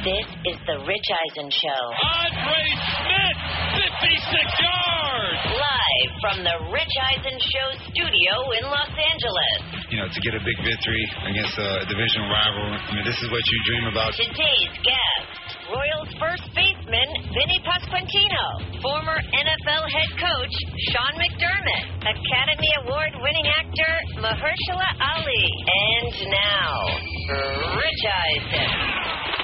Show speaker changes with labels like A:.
A: This is the Rich Eisen Show.
B: Andre Smith, 56 yards!
A: Live from the Rich Eisen Show studio in Los Angeles.
C: You know, to get a big victory against a division rival, I mean, this is what you dream about.
A: Today's guest, Royals first baseman Vinny Pasquantino, former NFL head coach Sean McDermott, Academy Award-winning actor Mahershala Ali, and now, Rich Eisen.